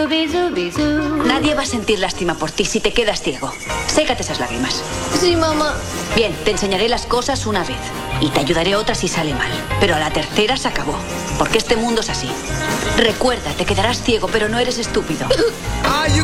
Nadie va a sentir lástima por ti si te quedas ciego. Sécate esas lágrimas. Sí, mamá. Bien, te enseñaré las cosas una vez. Y te ayudaré otra si sale mal. Pero a la tercera se acabó. Porque este mundo es así. Recuerda, te quedarás ciego, pero no eres estúpido.